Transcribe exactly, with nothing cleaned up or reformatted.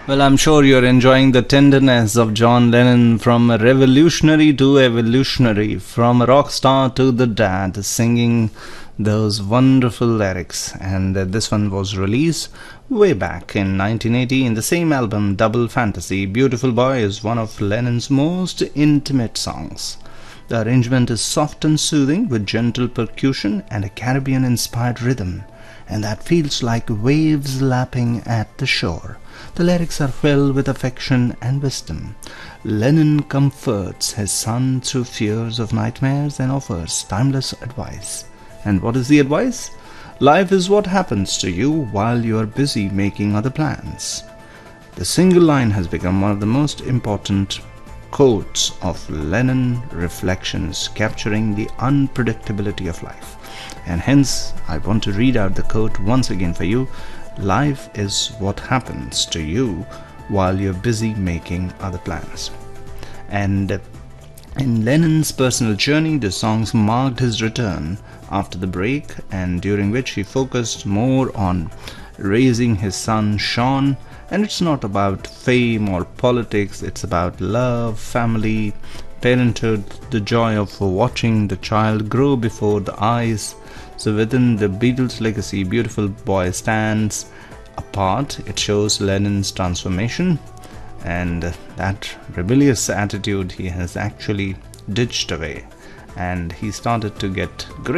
Well, I'm sure you're enjoying the tenderness of John Lennon, from a revolutionary to evolutionary, from a rock star to the dad, singing those wonderful lyrics. And uh, this one was released way back in nineteen eighty in the same album, Double Fantasy. Beautiful Boy is one of Lennon's most intimate songs. The arrangement is soft and soothing, with gentle percussion and a Caribbean-inspired rhythm, and that feels like waves lapping at the shore. The lyrics are filled with affection and wisdom. Lennon comforts his son through fears of nightmares and offers timeless advice. And what is the advice? Life is what happens to you while you are busy making other plans. The single line has become one of the most important quotes of Lennon reflections, capturing the unpredictability of life. And hence, I want to read out the quote once again for you. Life is what happens to you while you're busy making other plans. And in Lennon's personal journey, the songs marked his return after the break, and during which he focused more on raising his son Sean. And it's not about fame or politics, it's about love, family, parenthood, the joy of watching the child grow before the eyes. So within the Beatles' legacy, Beautiful Boy stands apart. It shows Lennon's transformation, and that rebellious attitude he has actually ditched away, and he started to get great